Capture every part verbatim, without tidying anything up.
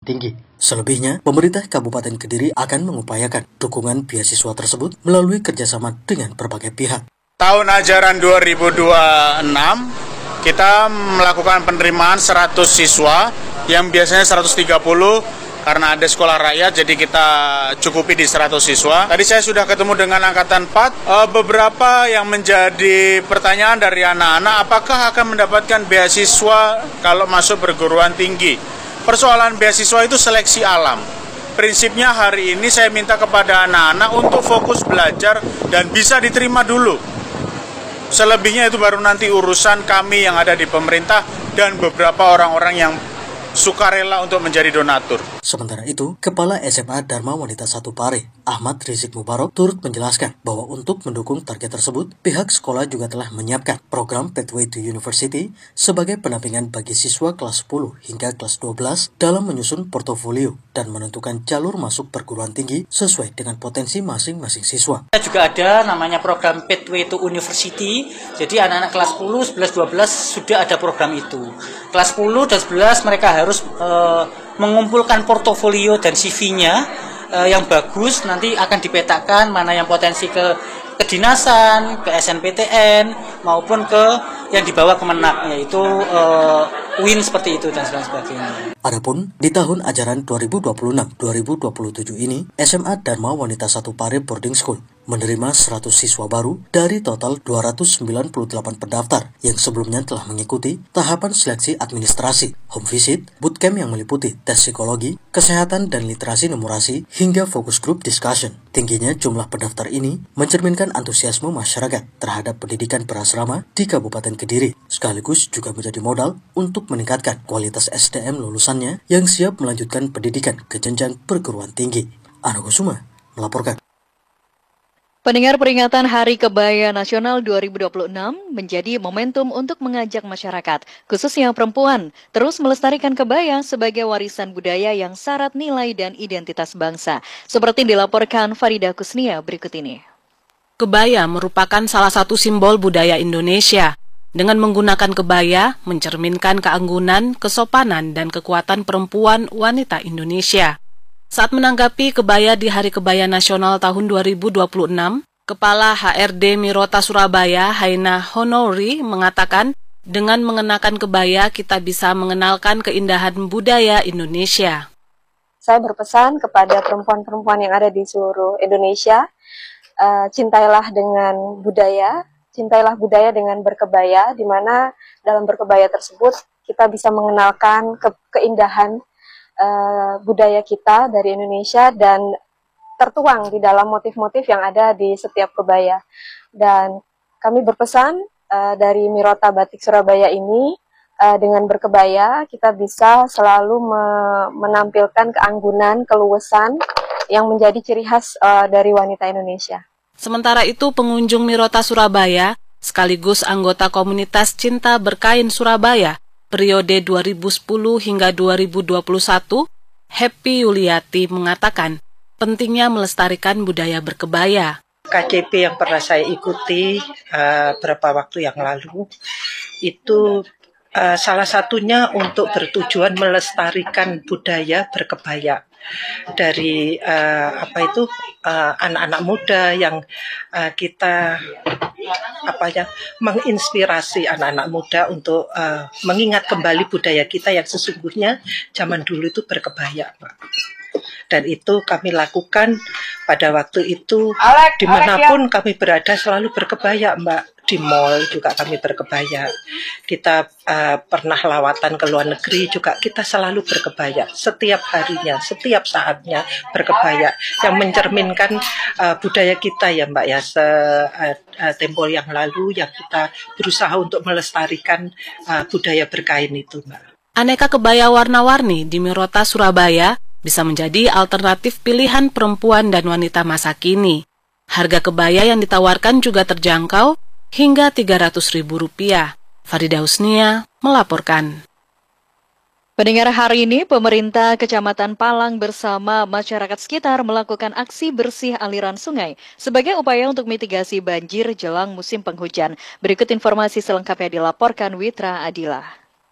tinggi. Selebihnya, pemerintah Kabupaten Kediri akan mengupayakan dukungan beasiswa tersebut melalui kerjasama dengan berbagai pihak. Tahun ajaran dua ribu dua puluh enam, kita melakukan penerimaan seratus siswa, yang biasanya seratus tiga puluh, karena ada sekolah rakyat, jadi kita cukupi di seratus siswa. Tadi saya sudah ketemu dengan Angkatan empat, e, beberapa yang menjadi pertanyaan dari anak-anak, apakah akan mendapatkan beasiswa kalau masuk perguruan tinggi. Persoalan beasiswa itu seleksi alam. Prinsipnya hari ini saya minta kepada anak-anak untuk fokus belajar dan bisa diterima dulu. Selebihnya itu baru nanti urusan kami yang ada di pemerintah dan beberapa orang-orang yang sukarela untuk menjadi donatur. Sementara itu, Kepala S M A Dharma Wanita satu Pare, Ahmad Rizik Mubarok, turut menjelaskan bahwa untuk mendukung target tersebut, pihak sekolah juga telah menyiapkan program Pathway to University sebagai pendampingan bagi siswa kelas sepuluh hingga kelas dua belas dalam menyusun portofolio dan menentukan jalur masuk perguruan tinggi sesuai dengan potensi masing-masing siswa. Kita juga ada namanya program Pathway to University, jadi anak-anak kelas sepuluh, sebelas, dua belas sudah ada program itu. Kelas sepuluh dan sebelas mereka harus uh, mengumpulkan portofolio dan C V-nya uh, yang bagus, nanti akan dipetakan mana yang potensi ke kedinasan, ke S N P T N, maupun ke yang dibawa ke Menak, yaitu uh, U I N seperti itu dan sebagainya. Adapun di tahun ajaran dua ribu dua puluh enam dua ribu dua puluh tujuh ini, S M A Dharma Wanita satu Pare Boarding School menerima seratus siswa baru dari total dua ratus sembilan puluh delapan pendaftar yang sebelumnya telah mengikuti tahapan seleksi administrasi, home visit, bootcamp yang meliputi tes psikologi, kesehatan dan literasi numerasi, hingga focus group discussion. Tingginya jumlah pendaftar ini mencerminkan antusiasme masyarakat terhadap pendidikan berasrama di Kabupaten Kediri, sekaligus juga menjadi modal untuk meningkatkan kualitas S D M lulusannya yang siap melanjutkan pendidikan ke jenjang perguruan tinggi. Anogo Suma melaporkan. Pendengar, peringatan Hari Kebaya Nasional dua ribu dua puluh enam menjadi momentum untuk mengajak masyarakat, khususnya perempuan, terus melestarikan kebaya sebagai warisan budaya yang syarat nilai dan identitas bangsa. Seperti dilaporkan Farida Kusnia berikut ini. Kebaya merupakan salah satu simbol budaya Indonesia. Dengan menggunakan kebaya, mencerminkan keanggunan, kesopanan, dan kekuatan perempuan wanita Indonesia. Saat menanggapi kebaya di Hari Kebaya Nasional tahun dua ribu dua puluh enam, Kepala H R D Mirota Surabaya, Haina Honori, mengatakan, dengan mengenakan kebaya kita bisa mengenalkan keindahan budaya Indonesia. Saya berpesan kepada perempuan-perempuan yang ada di seluruh Indonesia, uh, cintailah dengan budaya, cintailah budaya dengan berkebaya, di mana dalam berkebaya tersebut kita bisa mengenalkan ke keindahan Uh, budaya kita dari Indonesia dan tertuang di dalam motif-motif yang ada di setiap kebaya. Dan kami berpesan uh, dari Mirota Batik Surabaya ini, uh, dengan berkebaya kita bisa selalu me menampilkan keanggunan, keluasan yang menjadi ciri khas uh, dari wanita Indonesia. Sementara itu, pengunjung Mirota Surabaya sekaligus anggota komunitas Cinta Berkain Surabaya periode dua ribu sepuluh hingga dua ribu dua puluh satu, Happy Yuliati mengatakan pentingnya melestarikan budaya berkebaya. K C P yang pernah saya ikuti uh, beberapa waktu yang lalu, itu uh, salah satunya untuk bertujuan melestarikan budaya berkebaya. Dari uh, apa itu uh, anak-anak muda yang uh, kita apa ya menginspirasi anak-anak muda untuk uh, mengingat kembali budaya kita yang sesungguhnya zaman dulu itu berkebaya, Pak. Dan itu kami lakukan pada waktu itu, Alek, dimanapun Alek, ya. Kami berada selalu berkebaya, Mbak. Di mall juga kami berkebaya. Kita uh, pernah lawatan ke luar negeri juga kita selalu berkebaya. Setiap harinya, setiap saatnya berkebaya. Yang mencerminkan uh, budaya kita ya Mbak ya. Se, uh, uh, tempo yang lalu yang kita berusaha untuk melestarikan uh, budaya berkain itu, Mbak. Aneka kebaya warna-warni di Mirota Surabaya bisa menjadi alternatif pilihan perempuan dan wanita masa kini. Harga kebaya yang ditawarkan juga terjangkau hingga tiga ratus ribu rupiah. Farida Husnia melaporkan. Pendengar, hari ini pemerintah Kecamatan Palang bersama masyarakat sekitar melakukan aksi bersih aliran sungai sebagai upaya untuk mitigasi banjir jelang musim penghujan. Berikut informasi selengkapnya dilaporkan Witra Adila.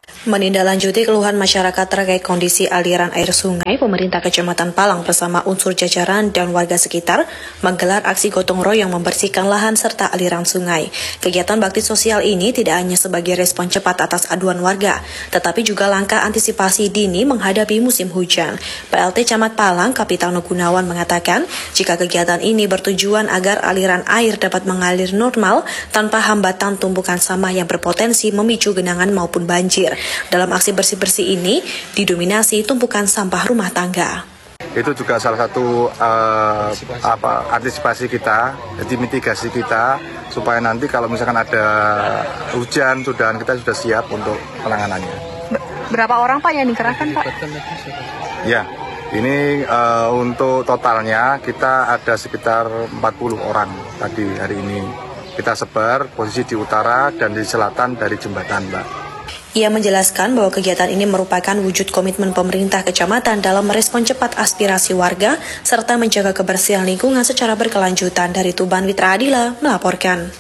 Menindaklanjuti keluhan masyarakat terkait kondisi aliran air sungai, pemerintah Kecamatan Palang bersama unsur jajaran dan warga sekitar menggelar aksi gotong royong membersihkan lahan serta aliran sungai. Kegiatan bakti sosial ini tidak hanya sebagai respon cepat atas aduan warga, tetapi juga langkah antisipasi dini menghadapi musim hujan. P L T Camat Palang, Kapitano Gunawan mengatakan, jika kegiatan ini bertujuan agar aliran air dapat mengalir normal tanpa hambatan tumpukan sampah yang berpotensi memicu genangan maupun banjir. Dalam aksi bersih-bersih ini didominasi tumpukan sampah rumah tangga. Itu juga salah satu uh, apa antisipasi kita, jadi mitigasi kita supaya nanti kalau misalkan ada hujan sudah kita sudah siap untuk penanganannya. Berapa orang Pak yang dikerahkan Pak? Ya, ini uh, untuk totalnya kita ada sekitar empat puluh orang tadi hari ini. Kita sebar posisi di utara dan di selatan dari jembatan, Mbak. Ia menjelaskan bahwa kegiatan ini merupakan wujud komitmen pemerintah kecamatan dalam merespon cepat aspirasi warga serta menjaga kebersihan lingkungan secara berkelanjutan. Dari Tuban, Witra Adila melaporkan.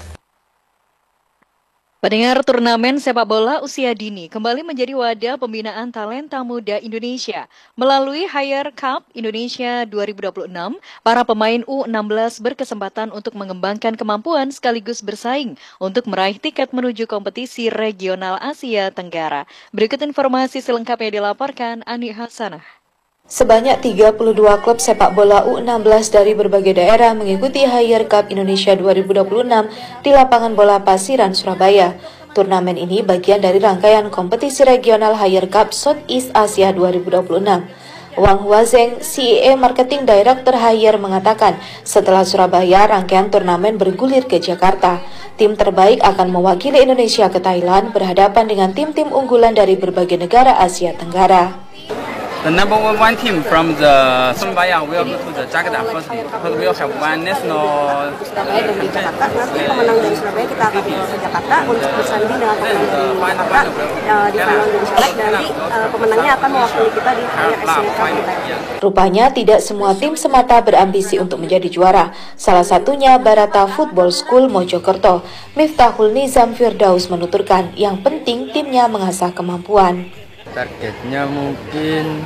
Pendengar, turnamen sepak bola usia dini kembali menjadi wadah pembinaan talenta muda Indonesia. Melalui Higher Cup Indonesia dua ribu dua puluh enam, para pemain U enam belas berkesempatan untuk mengembangkan kemampuan sekaligus bersaing untuk meraih tiket menuju kompetisi regional Asia Tenggara. Berikut informasi selengkapnya dilaporkan Ani Hasanah. Sebanyak tiga puluh dua klub sepak bola U enam belas dari berbagai daerah mengikuti Higher Cup Indonesia dua ribu dua puluh enam di lapangan bola Pasiran, Surabaya. Turnamen ini bagian dari rangkaian kompetisi regional Higher Cup Southeast Asia dua ribu dua puluh enam. Wang Huazeng, C E O Marketing Director Higher, mengatakan setelah Surabaya, rangkaian turnamen bergulir ke Jakarta. Tim terbaik akan mewakili Indonesia ke Thailand berhadapan dengan tim-tim unggulan dari berbagai negara Asia Tenggara. The number one team from the Surabaya will go to the Jakarta first because we will have one national. Surabaya dan di Jakarta, nanti pemenang dari Surabaya kita akan ke Jakarta untuk bersanding dengan pemenang dari Jakarta uh, di final Indonesia dan nanti uh, pemenangnya akan mewakili kita di Higher Asia Cup. Rupanya tidak semua tim semata berambisi untuk menjadi juara. Salah satunya Barata Football School Mojokerto. Miftahul Nizam Firdaus menuturkan yang penting timnya mengasah kemampuan. Targetnya mungkin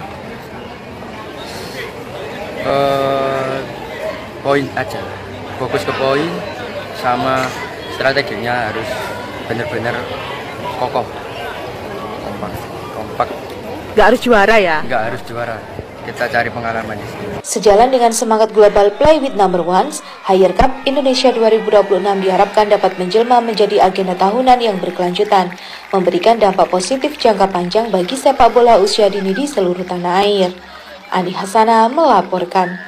uh, poin aja, fokus ke poin sama strateginya harus benar-benar kokoh, kompak, kompak. Gak harus juara ya? Gak harus juara, kita cari pengalaman di sini. Sejalan dengan semangat global Play with Number Ones, Higher Cup Indonesia dua ribu dua puluh enam diharapkan dapat menjelma menjadi agenda tahunan yang berkelanjutan, memberikan dampak positif jangka panjang bagi sepak bola usia dini di seluruh tanah air. Ani Hasanah melaporkan.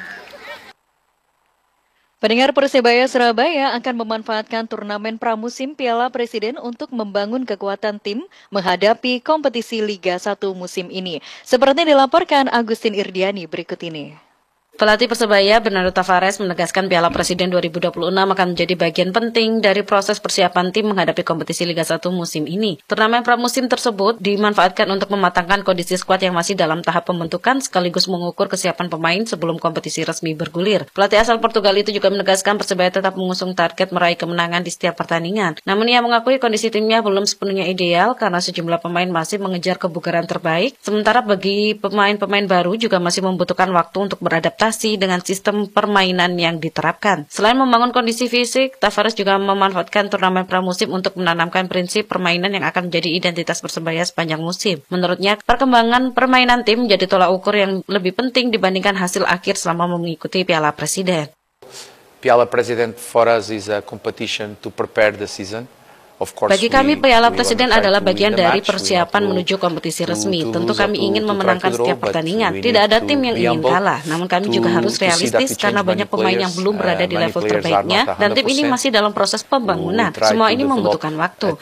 Pendengar, Persebaya Surabaya akan memanfaatkan turnamen pramusim Piala Presiden untuk membangun kekuatan tim menghadapi kompetisi Liga satu musim ini. Seperti dilaporkan Agustin Irdiani berikut ini. Pelatih Persebaya Bernardo Tavares menegaskan Piala Presiden dua ribu dua puluh enam akan menjadi bagian penting dari proses persiapan tim menghadapi kompetisi Liga satu musim ini. Turnamen pramusim tersebut dimanfaatkan untuk mematangkan kondisi skuad yang masih dalam tahap pembentukan sekaligus mengukur kesiapan pemain sebelum kompetisi resmi bergulir. Pelatih asal Portugal itu juga menegaskan Persebaya tetap mengusung target meraih kemenangan di setiap pertandingan. Namun ia mengakui kondisi timnya belum sepenuhnya ideal karena sejumlah pemain masih mengejar kebugaran terbaik, sementara bagi pemain-pemain baru juga masih membutuhkan waktu untuk beradaptasi dengan sistem permainan yang diterapkan. Selain membangun kondisi fisik, Tavares juga memanfaatkan turnamen pramusim untuk menanamkan prinsip permainan yang akan menjadi identitas Persebaya sepanjang musim. Menurutnya, perkembangan permainan tim menjadi tolak ukur yang lebih penting dibandingkan hasil akhir selama mengikuti Piala Presiden. Piala Presiden for us is a competition to prepare the season. Bagi kami, Piala Presiden adalah bagian dari persiapan menuju kompetisi resmi. Tentu kami ingin memenangkan setiap pertandingan. Tidak ada tim yang ingin kalah. Namun kami juga harus realistis karena banyak pemain yang belum berada di level terbaiknya dan tim ini masih dalam proses pembangunan. Semua ini membutuhkan waktu.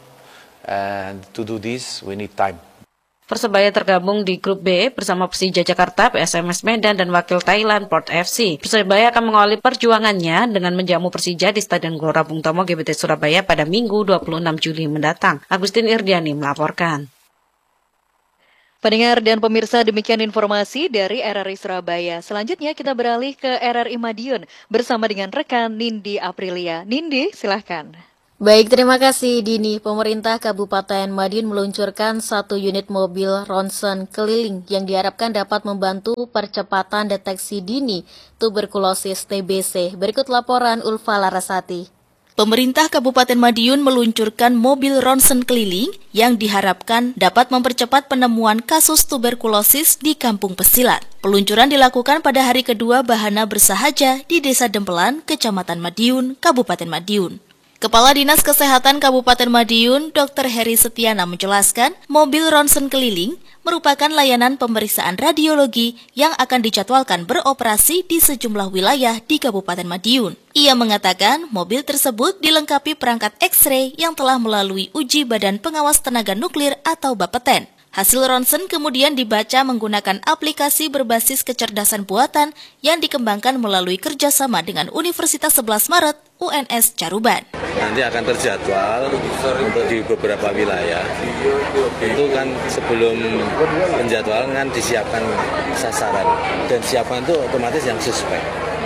Persebaya tergabung di grup B bersama Persija Jakarta, P S M S Medan, dan wakil Thailand Port F C. Persebaya akan mengawali perjuangannya dengan menjamu Persija di Stadion Gelora Bung Tomo G B T Surabaya pada Minggu dua puluh enam Juli mendatang. Agustin Irdiani melaporkan. Pendengar dan pemirsa, demikian informasi dari R R I Surabaya. Selanjutnya kita beralih ke R R I Madiun bersama dengan rekan Nindi Aprilia. Nindi, silahkan. Baik, terima kasih Dini. Pemerintah Kabupaten Madiun meluncurkan satu unit mobil ronsen keliling yang diharapkan dapat membantu percepatan deteksi dini tuberkulosis T B C. Berikut laporan Ulfa Larasati. Pemerintah Kabupaten Madiun meluncurkan mobil ronsen keliling yang diharapkan dapat mempercepat penemuan kasus tuberkulosis di Kampung Pesilat. Peluncuran dilakukan pada hari kedua Bahana Bersahaja di Desa Dempelan, Kecamatan Madiun, Kabupaten Madiun. Kepala Dinas Kesehatan Kabupaten Madiun, Dokter Heri Setiana menjelaskan, mobil ronsen keliling merupakan layanan pemeriksaan radiologi yang akan dijadwalkan beroperasi di sejumlah wilayah di Kabupaten Madiun. Ia mengatakan mobil tersebut dilengkapi perangkat X-ray yang telah melalui uji Badan Pengawas Tenaga Nuklir atau Bapeten. Hasil ronsen kemudian dibaca menggunakan aplikasi berbasis kecerdasan buatan yang dikembangkan melalui kerjasama dengan Universitas sebelas Maret U N S Caruban. Nanti akan terjadwal untuk di beberapa wilayah. Tentu kan sebelum penjadwalan kan disiapkan sasaran dan siapan itu otomatis yang suspek.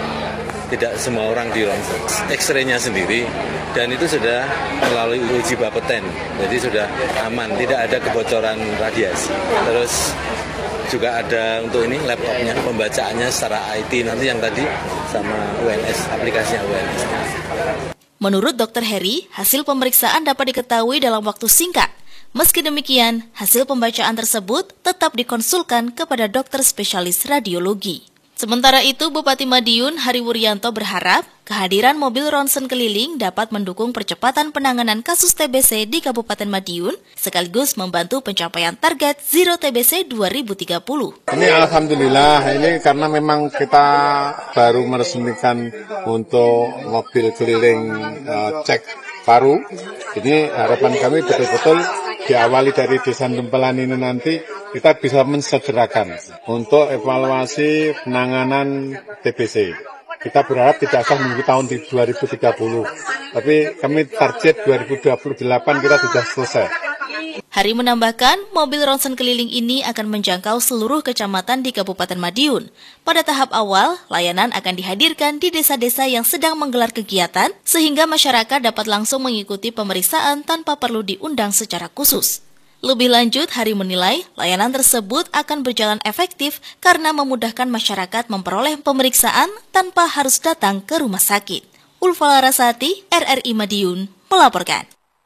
Tidak semua orang di ronsen, X-ray-nya sendiri, dan itu sudah melalui uji Bapeten, jadi sudah aman, tidak ada kebocoran radiasi. Terus juga ada untuk ini laptopnya, pembacaannya secara I T nanti yang tadi sama U N S, aplikasinya U N S. Menurut Dokter Heri, hasil pemeriksaan dapat diketahui dalam waktu singkat. Meski demikian, hasil pembacaan tersebut tetap dikonsulkan kepada dokter spesialis radiologi. Sementara itu, Bupati Madiun Hari Wuryanto berharap kehadiran mobil ronsen keliling dapat mendukung percepatan penanganan kasus T B C di Kabupaten Madiun, sekaligus membantu pencapaian target Zero T B C dua ribu tiga puluh. Ini alhamdulillah, ini karena memang kita baru meresmikan untuk mobil keliling uh, cek paru. Ini harapan kami betul-betul diawali dari Desa Dempelan ini nanti kita bisa mensegerakan untuk evaluasi penanganan T B C. Kita berharap tidak usah menunggu tahun dua ribu tiga puluh, tapi kami target dua ribu dua puluh delapan kita sudah selesai. Hari menambahkan, mobil ronsen keliling ini akan menjangkau seluruh kecamatan di Kabupaten Madiun. Pada tahap awal, layanan akan dihadirkan di desa-desa yang sedang menggelar kegiatan, sehingga masyarakat dapat langsung mengikuti pemeriksaan tanpa perlu diundang secara khusus. Lebih lanjut, Hari menilai layanan tersebut akan berjalan efektif karena memudahkan masyarakat memperoleh pemeriksaan tanpa harus datang ke rumah sakit. Ulfa Larasati, R R I Madiun, melaporkan.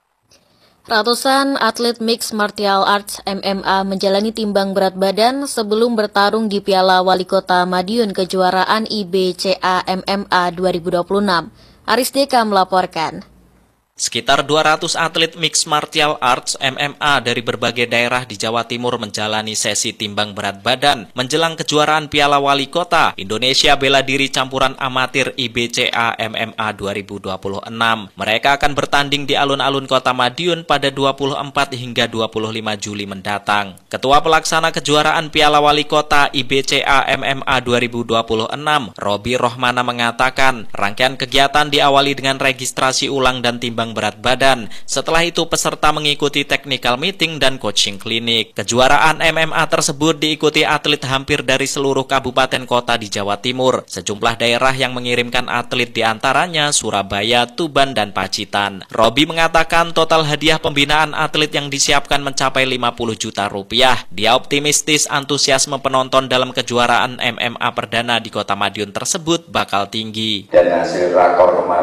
Ratusan atlet Mixed Martial Arts M M A menjalani timbang berat badan sebelum bertarung di Piala Wali Kota Madiun kejuaraan I B C A M M A dua ribu dua puluh enam. Aris Deka melaporkan. Sekitar dua ratus atlet Mixed Martial Arts M M A dari berbagai daerah di Jawa Timur menjalani sesi timbang berat badan menjelang kejuaraan Piala Wali Kota Indonesia Bela Diri Campuran Amatir I B C A M M A dua ribu dua puluh enam. Mereka akan bertanding di alun-alun Kota Madiun pada dua puluh empat hingga dua puluh lima Juli mendatang. Ketua Pelaksana Kejuaraan Piala Wali Kota I B C A M M A dua ribu dua puluh enam, Robi Rohmana mengatakan, rangkaian kegiatan diawali dengan registrasi ulang dan timbang berat badan. Setelah itu peserta mengikuti technical meeting dan coaching klinik. Kejuaraan M M A tersebut diikuti atlet hampir dari seluruh kabupaten kota di Jawa Timur. Sejumlah daerah yang mengirimkan atlet diantaranya Surabaya, Tuban, dan Pacitan. Robi mengatakan total hadiah pembinaan atlet yang disiapkan mencapai lima puluh juta rupiah. Dia optimistis antusiasme penonton dalam kejuaraan M M A perdana di Kota Madiun tersebut bakal tinggi. Dan hasil rakor kemarin